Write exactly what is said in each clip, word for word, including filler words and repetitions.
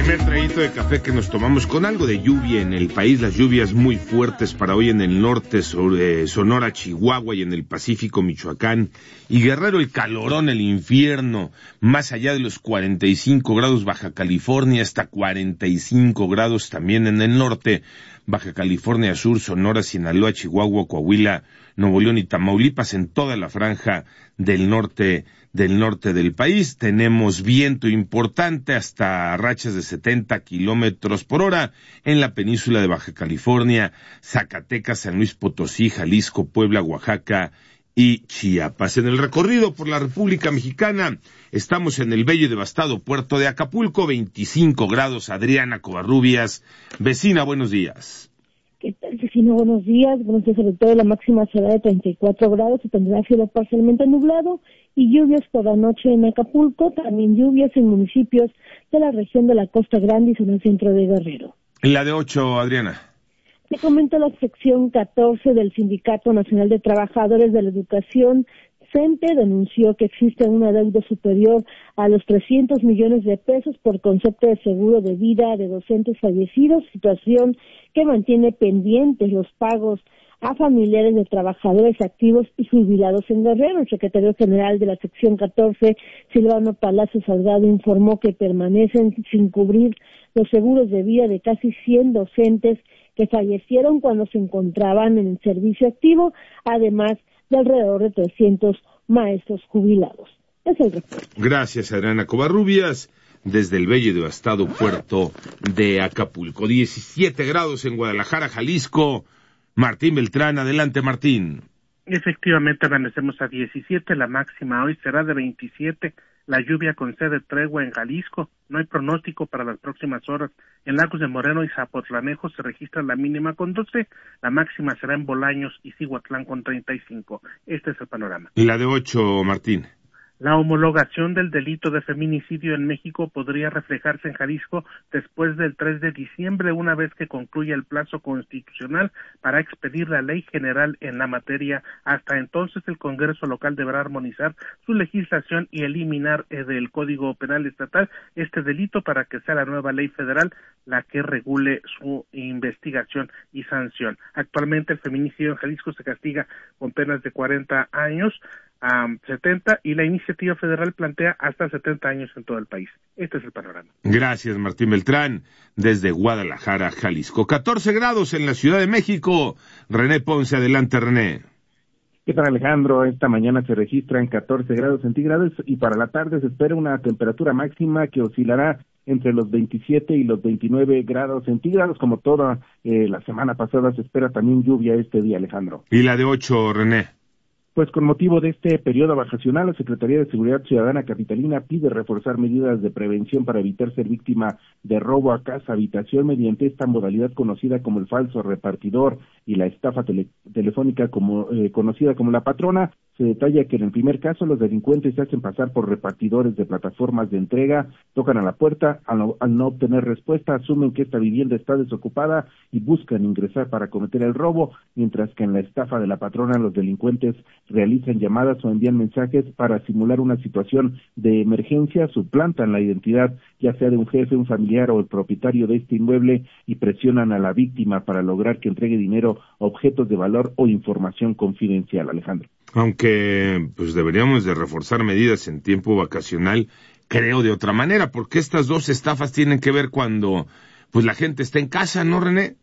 Primer traguito de café que nos tomamos con algo de lluvia en el país, las lluvias muy fuertes para hoy en el norte, sobre Sonora, Chihuahua y en el Pacífico, Michoacán y Guerrero, el calorón, el infierno, más allá de los cuarenta y cinco grados Baja California, hasta cuarenta y cinco grados también en el norte, Baja California Sur, Sonora, Sinaloa, Chihuahua, Coahuila, Nuevo León y Tamaulipas, en toda la franja del norte del norte del país. Tenemos viento importante hasta rachas de setenta kilómetros por hora en la península de Baja California, Zacatecas, San Luis Potosí, Jalisco, Puebla, Oaxaca y Chiapas. En el recorrido por la República Mexicana estamos en el bello y devastado puerto de Acapulco, veinticinco grados. Adriana Covarrubias, vecina, buenos días. ¿Qué tal, vecino? Buenos días. Buenos días, sobre todo la máxima será de treinta y cuatro grados y tendrá cielo parcialmente nublado y lluvias por la noche en Acapulco, también lluvias en municipios de la región de la Costa Grande y zona centro de Guerrero. La de ocho, Adriana. Te comento la sección catorce del Sindicato Nacional de Trabajadores de la Educación. CENTE denunció que existe una deuda superior a los trescientos millones de pesos por concepto de seguro de vida de docentes fallecidos, situación que mantiene pendientes los pagos a familiares de trabajadores activos y jubilados en Guerrero. El secretario general de la sección catorce, Silvano Palacio Salgado, informó que permanecen sin cubrir los seguros de vida de casi cien docentes que fallecieron cuando se encontraban en el servicio activo, además de alrededor de trescientos maestros jubilados. Es el reporte. Gracias, Adriana Covarrubias, desde el bello y devastado puerto de Acapulco. diecisiete grados en Guadalajara, Jalisco. Martín Beltrán, adelante, Martín. Efectivamente, amanecemos a diecisiete, la máxima hoy será de veintisiete. La lluvia concede tregua en Jalisco, no hay pronóstico para las próximas horas. En Lagos de Moreno y Zapotlanejo se registra la mínima con doce, la máxima será en Bolaños y Cihuatlán con treinta y cinco. Este es el panorama. Y la de ocho, Martín. La homologación del delito de feminicidio en México podría reflejarse en Jalisco después del tres de diciembre, una vez que concluya el plazo constitucional para expedir la ley general en la materia. Hasta entonces, el Congreso local deberá armonizar su legislación y eliminar eh, del Código Penal Estatal este delito para que sea la nueva ley federal la que regule su investigación y sanción. Actualmente, el feminicidio en Jalisco se castiga con penas de cuarenta años a setenta y la iniciativa federal plantea hasta setenta años en todo el país. Este es el panorama. Gracias, Martín Beltrán, desde Guadalajara, Jalisco. catorce grados en la Ciudad de México. René Ponce, adelante, René. ¿Qué tal, Alejandro? Esta mañana se registran catorce grados centígrados y para la tarde se espera una temperatura máxima que oscilará entre los veintisiete y los veintinueve grados centígrados. Como toda eh, la semana pasada, se espera también lluvia este día, Alejandro. ¿Y la de ocho, René? Pues con motivo de este periodo vacacional, la Secretaría de Seguridad Ciudadana capitalina pide reforzar medidas de prevención para evitar ser víctima de robo a casa, habitación, mediante esta modalidad conocida como el falso repartidor y la estafa tele, telefónica como eh, conocida como la patrona. Se detalla que en el primer caso los delincuentes se hacen pasar por repartidores de plataformas de entrega, tocan a la puerta, al no, al no obtener respuesta asumen que esta vivienda está desocupada y buscan ingresar para cometer el robo, mientras que en la estafa de la patrona los delincuentes realizan llamadas o envían mensajes para simular una situación de emergencia, suplantan la identidad ya sea de un jefe, un familiar o el propietario de este inmueble y presionan a la víctima para lograr que entregue dinero, objetos de valor o información confidencial, Alejandro. Aunque pues deberíamos de reforzar medidas en tiempo vacacional, creo de otra manera, porque estas dos estafas tienen que ver cuando pues la gente está en casa, ¿no, René?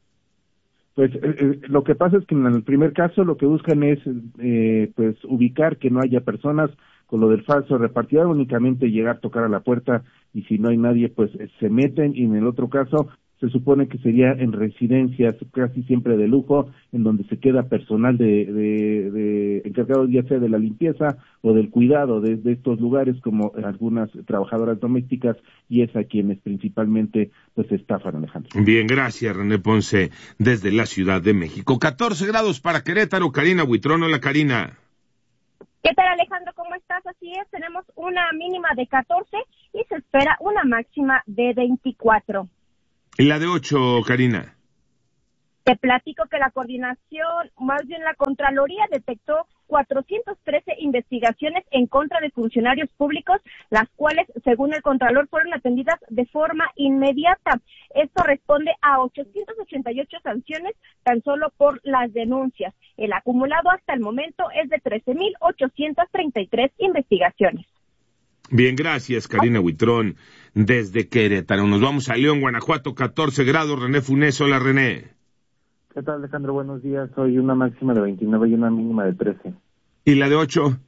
Pues eh, eh, lo que pasa es que en el primer caso lo que buscan es eh, pues ubicar que no haya personas. Con lo del falso repartidor, únicamente llegar, tocar a la puerta y si no hay nadie pues se meten, y en el otro caso se supone que sería en residencias casi siempre de lujo, en donde se queda personal de, de, de encargado ya sea de la limpieza o del cuidado de, de estos lugares, como algunas trabajadoras domésticas, y es a quienes principalmente pues estafan, Alejandro. Bien, gracias, René Ponce, desde la Ciudad de México. catorce grados para Querétaro. Karina Buitrón. Hola, Karina. ¿Qué tal, Alejandro? ¿Cómo estás? Así es, tenemos una mínima de catorce y se espera una máxima de veinticuatro. ¿Y la de ocho, Karina? Te platico que la coordinación, más bien la Contraloría, detectó cuatrocientas trece investigaciones en contra de funcionarios públicos, las cuales, según el Contralor, fueron atendidas de forma inmediata. Esto responde a ochocientas ochenta y ocho sanciones tan solo por las denuncias. El acumulado hasta el momento es de trece mil ochocientas treinta y tres investigaciones. Bien, gracias, Karina Huitrón, desde Querétaro. Nos vamos a León, Guanajuato, catorce grados. René Funes, hola, René. ¿Qué tal, Alejandro? Buenos días. Hoy una máxima de veintinueve y una mínima de trece. ¿Y la de ocho?